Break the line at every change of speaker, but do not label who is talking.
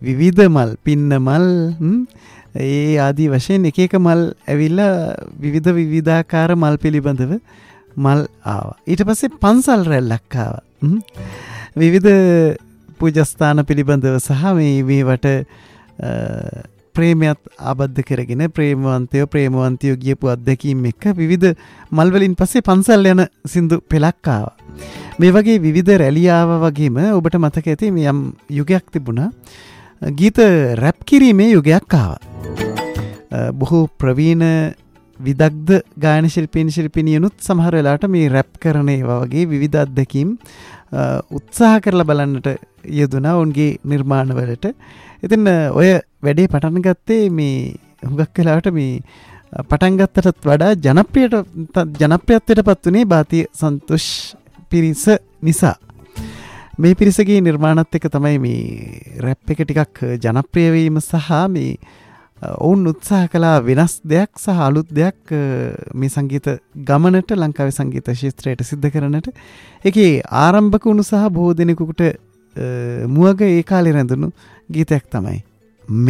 විවිධ මල්, පින්න මල්, ඒ ආදී වශයෙන් එක එක මල් ඇවිල්ලා විවිධාකාර මල් පිළිබඳව මල් ආවා. ඊට පස්සේ පන්සල් රැල්ලක් ආවා. විවිධ පූජස්ථාන පිළිබඳව සහ මේවට ප්‍රේමයත් ආබද්ධ කරගෙන ප්‍රේමවන්තයෝ ගියපු අත්දැකීම් එක්ක විවිධ මල් වලින් පස්සේ පන්සල් යන සින්දු පෙළක් ආවා. මේ වගේ විවිධ රැලි ආවා වගේම ඔබට මතක ඇති මේ යම් යුගයක් තිබුණා. ගීත රැප් කිරීමේ යුගයක් ආවා. බොහෝ ප්‍රවීණ විදග්ධ ගායන ශිල්පිනියනුත් සමහර වෙලාවට මේ රැප් කරන ඒවා වගේ විවිධ අත්දැකීම් උත්සාහ කරලා බලන්නට යෙදුණා ඔවුන්ගේ නිර්මාණවලට. ඉතින් ඔය වැඩේ පටන් ගත්තේ මේ හුඟක් වෙලාවට මේ පටන් ගත්තටත් වඩා ජනප්‍රියත්වයට පත් වුණේ භාතිය සන්තෝෂ් පිරිස නිසා. මේ පිරිසගේ නිර්මාණත් එක්ක තමයි මේ රැප් එක ටිකක් ජනප්‍රිය වීම සහ මේ ඔවුන් උත්සාහ කළා වෙනස් දෙයක් සහ අලුත් දෙයක් මේ සංගීත ගමනට ලංකාවේ සංගීත ශාස්ත්‍රයට සිද්ධ කරන්නට. ඒකේ ආරම්භක වුණු සහ බොහෝ දෙනෙකුට මුවග ඒ කාලේ රැඳුණු ගීතයක් තමයි